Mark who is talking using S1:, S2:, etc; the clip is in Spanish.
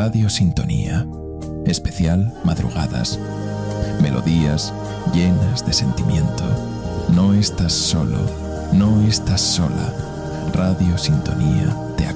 S1: Radio Sintonía. Especial Madrugadas. Melodías llenas de sentimiento. No estás solo, no estás sola. Radio Sintonía